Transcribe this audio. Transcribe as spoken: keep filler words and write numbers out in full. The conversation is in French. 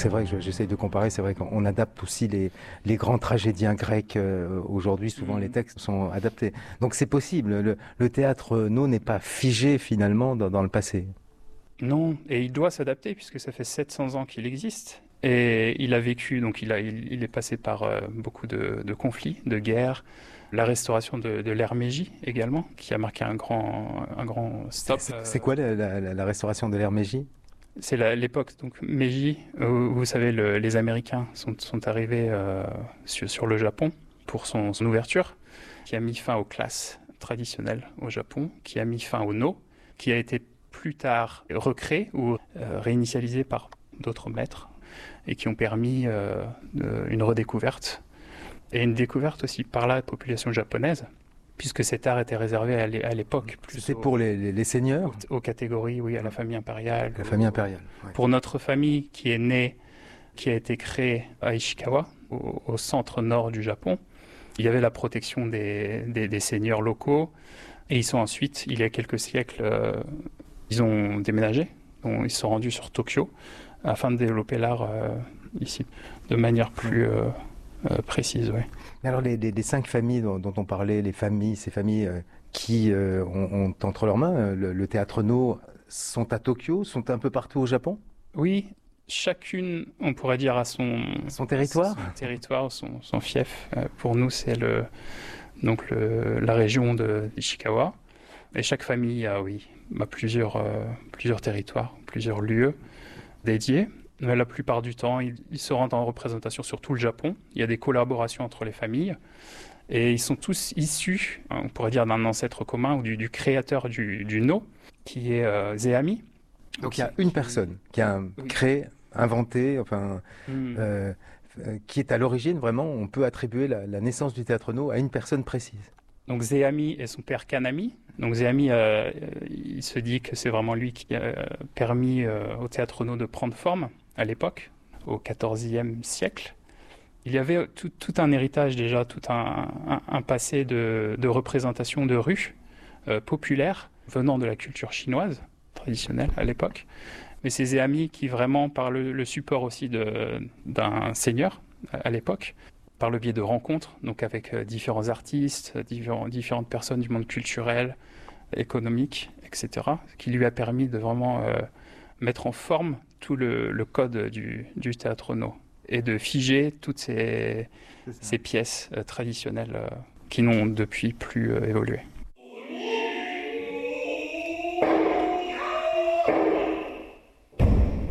c'est vrai que j'essaye de comparer, c'est vrai qu'on adapte aussi les, les grands tragédiens grecs. Euh, aujourd'hui, souvent les Mmh. textes sont adaptés. Donc c'est possible, le, le théâtre no n'est pas figé finalement dans, dans le passé. Non, et il doit s'adapter puisque ça fait sept cents ans qu'il existe. Et il a vécu, donc il, a, il, il est passé par euh, beaucoup de, de conflits, de guerres, la restauration de, de l'ère Meiji également, qui a marqué un grand, un grand C'est stop. c'est- c'est Euh, quoi la, la- la- la restauration de l'ère Meiji? c'est la- l'époque, donc Meiji, où vous savez, le- les Américains sont, sont arrivés euh, sur, sur le Japon pour son, son ouverture, qui a mis fin aux classes traditionnelles au Japon, qui a mis fin au no, qui a été plus tard recréé ou euh, réinitialisé par d'autres maîtres et qui ont permis euh, de- une redécouverte et une découverte aussi par la population japonaise, puisque cet art était réservé à l'é- à l'époque plus C'était aux, pour les, les- les seigneurs, aux- aux catégories, oui, à la famille impériale. la famille au- impériale. Ouais. Pour notre famille qui est née, qui a été créée à Ishikawa, au, au centre nord du Japon, il y avait la protection des, des- des seigneurs locaux, et ils sont ensuite, il y a quelques siècles, euh, ils ont déménagé, donc ils se sont rendus sur Tokyo afin de développer l'art euh, ici de manière plus euh, euh, précise. Ouais. Mais alors les, les- les cinq familles dont, dont on parlait, les familles, ces familles euh, qui euh, ont, ont entre leurs mains euh, le, le théâtre no, sont à Tokyo, sont un peu partout au Japon, Oui, chacune, on pourrait dire, à son, son à territoire? son territoire, son, son fief. Euh, pour nous, c'est le, donc le, la région de Ishikawa. Et chaque famille a, oui, a plusieurs, euh, plusieurs territoires, plusieurs lieux dédiés. Mais la plupart du temps, ils, ils se rendent en représentation sur tout le Japon. Il y a des collaborations entre les familles. Et ils sont tous issus, on pourrait dire, d'un ancêtre commun ou du, du créateur du, du no, qui est euh, Zeami. Donc il y Qui, a une qui- personne qui a oui. créé, inventé, enfin, Hmm. euh, euh, qui est à l'origine vraiment, on peut attribuer la, la naissance du théâtre no à une personne précise. Donc Zeami et son père Kanami. Donc Zeami, euh, il se dit que c'est vraiment lui qui a permis euh, au théâtre no de prendre forme à l'époque, au quatorzième siècle. Il y avait tout, tout un héritage déjà, tout un, un, un passé de, de représentation de rue euh, populaire venant de la culture chinoise traditionnelle à l'époque. Mais c'est Zeami qui vraiment, par le, le support aussi de, d'un seigneur à, à l'époque, par le biais de rencontres, donc avec euh, différents artistes, différents, différentes personnes du monde culturel, économique, et cetera, qui lui a permis de vraiment euh, mettre en forme tout le, le code du, du théâtre no et de figer toutes ces, ces pièces euh, traditionnelles euh, qui n'ont depuis plus euh, évolué.